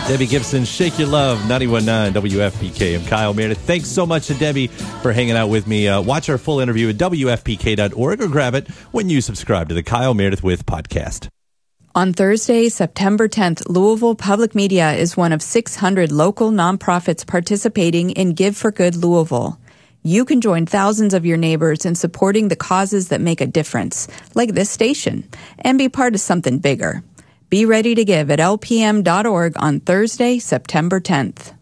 Debbie Gibson, Shake Your Love, 91.9 WFPK. I'm Kyle Meredith. Thanks so much to Debbie for hanging out with me. Watch our full interview at WFPK.org or grab it when you subscribe to the Kyle Meredith With podcast. On Thursday, September 10th, Louisville Public Media is one of 600 local nonprofits participating in Give for Good Louisville. You can join thousands of your neighbors in supporting the causes that make a difference, like this station, and be part of something bigger. Be ready to give at lpm.org on Thursday, September 10th.